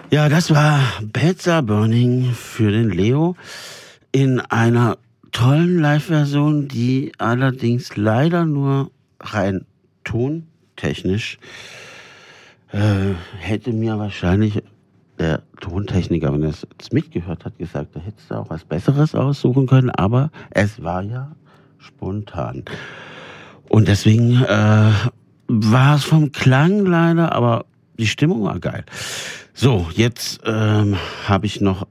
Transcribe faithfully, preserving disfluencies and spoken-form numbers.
Ja, das war Pizza Burning für den Leo in einer tollen Live-Version, die allerdings leider nur rein tontechnisch äh, hätte mir wahrscheinlich der Tontechniker, wenn er es jetzt mitgehört hat, gesagt, da hättest du auch was Besseres aussuchen können, aber es war ja spontan. Und deswegen äh, war es vom Klang leider, aber die Stimmung war geil. So, jetzt ähm, habe ich noch